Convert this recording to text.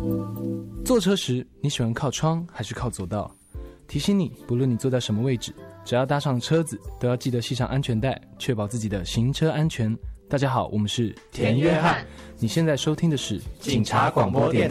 坐车时，你喜欢靠窗还是靠走道？提醒你，不论你坐在什么位置，只要搭上车子，都要记得系上安全带，确保自己的行车安全。大家好，我们是田约翰， 你现在收听的是警察广播电